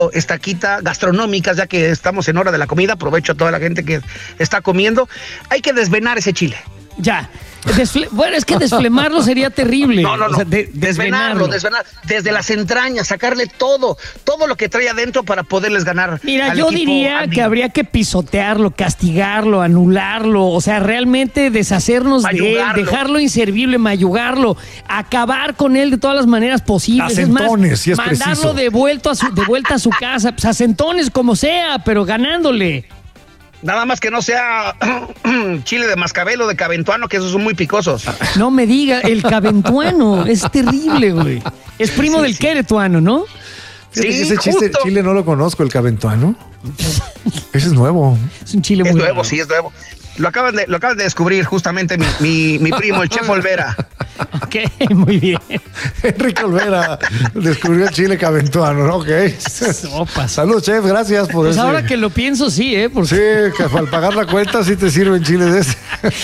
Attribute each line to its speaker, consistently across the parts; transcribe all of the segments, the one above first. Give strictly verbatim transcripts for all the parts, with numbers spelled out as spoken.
Speaker 1: estaquita gastronómicas, ya que estamos en hora de la comida. Aprovecho a toda la gente que está comiendo. Hay que desvenar ese chile.
Speaker 2: Ya. Desfle- bueno, es que desflemarlo sería terrible.
Speaker 1: No, no, no.
Speaker 2: O sea, de-
Speaker 1: desvenarlo,
Speaker 2: desvenarlo.
Speaker 1: desvenar, desde las entrañas, sacarle todo, todo lo que trae adentro para poderles ganar.
Speaker 2: Mira,
Speaker 1: al
Speaker 2: yo
Speaker 1: equipo
Speaker 2: diría
Speaker 1: andino.
Speaker 2: que habría que pisotearlo, castigarlo, anularlo, o sea, realmente deshacernos de él,
Speaker 1: Mayugarlo.
Speaker 2: dejarlo inservible, mayugarlo, acabar con él de todas las maneras posibles.
Speaker 3: A
Speaker 2: Es más,
Speaker 3: centones, si es
Speaker 2: mandarlo
Speaker 3: preciso.
Speaker 2: de, vuelto a su, de vuelta a su casa, pues a centones como sea, pero ganándole.
Speaker 1: Nada más que no sea chile de mascabel o de cabentuano, que esos son muy picosos.
Speaker 2: No me diga, el cabentuano, es terrible, güey. Es primo
Speaker 1: Sí,
Speaker 2: del
Speaker 1: sí.
Speaker 2: queretuano, ¿no?
Speaker 3: Fíjate
Speaker 1: Sí,
Speaker 3: que ese chiste,
Speaker 1: justo.
Speaker 3: chile no lo conozco, el cabentuano. Ese es nuevo.
Speaker 2: Es un chile
Speaker 1: Es
Speaker 2: muy
Speaker 1: nuevo,
Speaker 2: raro.
Speaker 1: sí, es nuevo. Lo acaban de, lo acaban de descubrir justamente mi, mi, mi primo, el chef Olvera.
Speaker 2: Ok, muy bien.
Speaker 3: Enrique Olvera descubrió el chile cabentuano, ¿no? Ok.
Speaker 2: Sopas.
Speaker 3: Salud, chef, gracias por
Speaker 2: Pues
Speaker 3: ese.
Speaker 2: ahora que lo pienso, sí, ¿eh? Porque
Speaker 3: Sí, que al pagar la cuenta sí te sirven chiles de ese.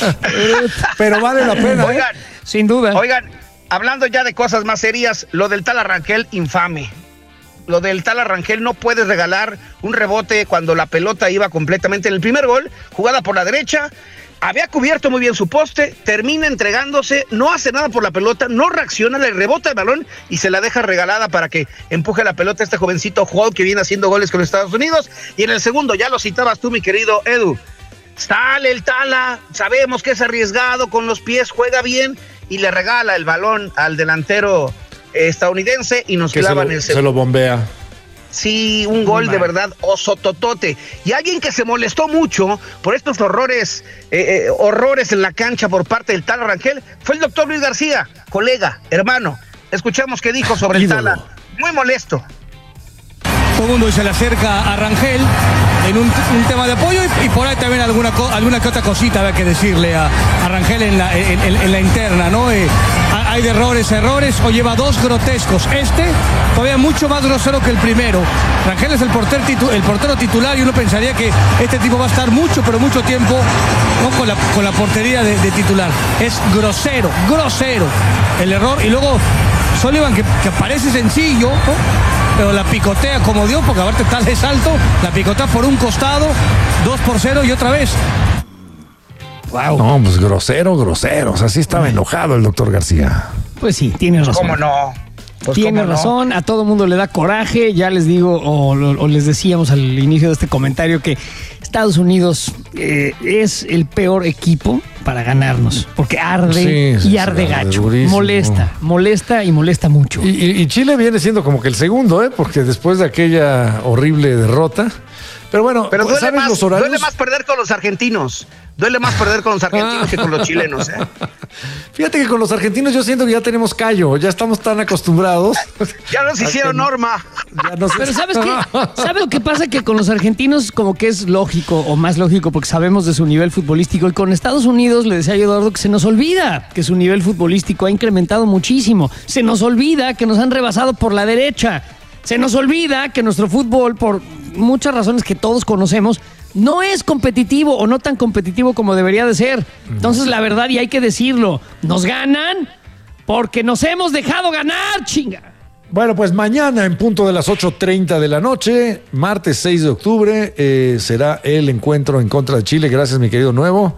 Speaker 3: Pero vale la pena, ¿eh?
Speaker 1: Oigan,
Speaker 2: sin duda.
Speaker 1: oigan, hablando ya de cosas más serias, lo del tal Arrangel, infame. Lo del tal Arrangel, no puedes regalar un rebote cuando la pelota iba completamente en el primer gol, jugada por la derecha, había cubierto muy bien su poste, termina entregándose, no hace nada por la pelota, no reacciona, le rebota el balón y se la deja regalada para que empuje la pelota este jovencito Hall que viene haciendo goles con los Estados Unidos. Y en el segundo, ya lo citabas tú, mi querido Edu, sale el Tala, sabemos que es arriesgado, con los pies juega bien y le regala el balón al delantero estadounidense y nos
Speaker 3: Que se
Speaker 1: clavan
Speaker 3: lo,
Speaker 1: el
Speaker 3: se
Speaker 1: segundo.
Speaker 3: lo bombea.
Speaker 1: Sí, un gol de verdad osototote. Y alguien que se molestó mucho por estos horrores, eh, eh, horrores en la cancha por parte del Tala Rangel fue el doctor Luis García, colega, hermano. Escuchamos qué dijo sobre el
Speaker 3: Ídolo.
Speaker 1: Tala. Muy molesto.
Speaker 4: Todo el mundo se le acerca a Rangel en un, un tema de apoyo y, y por ahí también alguna, co- alguna que otra cosita había que decirle a, a Rangel en la, en, en- en la interna, ¿no? Eh, ha- hay de errores, errores, o lleva dos grotescos. Este, todavía mucho más grosero que el primero. Rangel es el, porter titu- el portero titular y uno pensaría que este tipo va a estar mucho, pero mucho tiempo, ¿no? con, la, con la portería de, de titular. Es grosero, grosero el error. Y luego Sullivan, que, que parece sencillo, ¿no? Pero la picotea como Dios, porque aparte tal es alto, la picotea por un costado, dos por cero y otra vez.
Speaker 2: Wow.
Speaker 3: No, pues grosero, grosero. O sea, sí estaba enojado el doctor García.
Speaker 2: Pues sí, tiene razón.
Speaker 1: ¿Cómo no? Pues
Speaker 2: Tiene
Speaker 1: cómo no.
Speaker 2: razón, a todo mundo le da coraje. Ya les digo, o, o les decíamos al inicio de este comentario que Estados Unidos eh, es el peor equipo para ganarnos, porque arde
Speaker 3: Sí, sí,
Speaker 2: y
Speaker 3: sí,
Speaker 2: arde
Speaker 3: arde
Speaker 2: gacho.
Speaker 3: durísimo.
Speaker 2: Molesta, molesta y molesta mucho.
Speaker 3: Y, y- y Chile viene siendo como que el segundo, ¿eh? Porque después de aquella horrible derrota. Pero bueno,
Speaker 1: Pero duele
Speaker 3: ¿sabes
Speaker 1: más,
Speaker 3: los horarios?
Speaker 1: duele más perder con los argentinos. Duele más perder con los argentinos que con los chilenos, ¿eh?
Speaker 3: Fíjate que con los argentinos yo siento que ya tenemos callo, ya estamos tan acostumbrados.
Speaker 1: Ya nos hicieron norma.
Speaker 3: Ya no sé-
Speaker 2: Pero ¿sabes qué? ¿Sabe lo que pasa? Que con los argentinos como que es lógico o más lógico porque sabemos de su nivel futbolístico y con Estados Unidos le decía yo a Eduardo que se nos olvida que su nivel futbolístico ha incrementado muchísimo. Se nos olvida que nos han rebasado por la derecha. Se nos olvida que nuestro fútbol, por muchas razones que todos conocemos, no es competitivo o no tan competitivo como debería de ser. Entonces, la verdad, y hay que decirlo, nos ganan porque nos hemos dejado ganar, chinga.
Speaker 3: Bueno, pues mañana en punto de las ocho treinta de la noche, martes seis de octubre, eh, será el encuentro en contra de Chile. Gracias, mi querido Nuevo.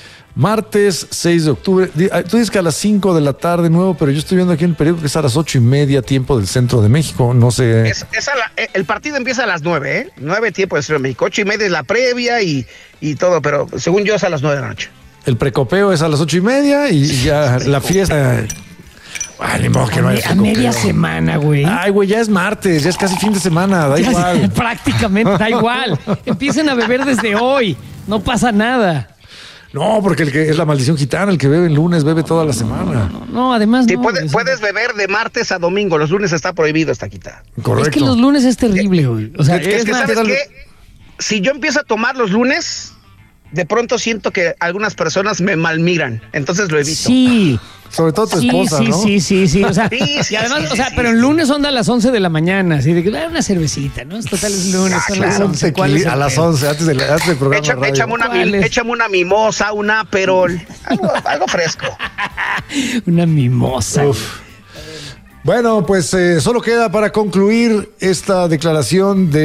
Speaker 3: Martes seis de octubre. Di- ah, Tú dices que a las cinco de la tarde, Nuevo, pero yo estoy viendo aquí en el periódico que es a las ocho y media, tiempo del centro de México. No sé.
Speaker 1: Es, es a la- eh, el partido empieza a las nueve, ¿eh? Nueve tiempo de Centro de México. Ocho y media es la previa y, y todo, pero según yo es a las nueve de la noche.
Speaker 3: El precopeo es a las ocho y media y ya la fiesta. Ay, ni modo que no haya
Speaker 2: A media
Speaker 3: precopeo.
Speaker 2: semana, güey.
Speaker 3: Ay, güey, ya es martes, ya es casi fin de semana, da
Speaker 2: Ya
Speaker 3: igual.
Speaker 2: sé, prácticamente, da igual. Empiecen a beber desde hoy. No pasa nada.
Speaker 3: No, porque el que es la maldición gitana, el que bebe el lunes bebe toda la semana.
Speaker 2: No, no, además
Speaker 1: Sí,
Speaker 2: no.
Speaker 1: puede-
Speaker 2: es-
Speaker 1: puedes beber de martes a domingo. Los lunes está prohibido esta quita.
Speaker 3: Correcto.
Speaker 2: Es que los lunes es terrible, güey. O sea,
Speaker 3: Es que-
Speaker 2: es
Speaker 1: que,
Speaker 2: más,
Speaker 1: ¿sabes qué? Si yo empiezo a tomar los lunes, de pronto siento que algunas personas me malmiran. Entonces lo evito.
Speaker 2: sí.
Speaker 3: Sobre todo tu
Speaker 2: Sí,
Speaker 3: esposa,
Speaker 2: sí,
Speaker 3: ¿no?
Speaker 2: sí, sí, sí. O sea,
Speaker 1: Sí, sí,
Speaker 2: y además,
Speaker 1: sí,
Speaker 2: o sea,
Speaker 1: sí,
Speaker 2: pero
Speaker 1: sí,
Speaker 2: el
Speaker 1: sí.
Speaker 2: lunes son a las once de la mañana, así de que "Ah, una cervecita, ¿no? Total es lunes, son las
Speaker 3: Claro,
Speaker 2: once. ¿Cuál es el
Speaker 3: a las
Speaker 2: pedo?
Speaker 3: once, antes del, antes del programa
Speaker 1: Echa-
Speaker 3: de radio.
Speaker 1: échame, una,
Speaker 2: ¿Cuál
Speaker 1: mim-
Speaker 2: es?
Speaker 1: échame una mimosa, un aperol, algo, algo fresco.
Speaker 2: Una mimosa.
Speaker 3: Uf. Bueno, pues eh, solo queda para concluir esta declaración de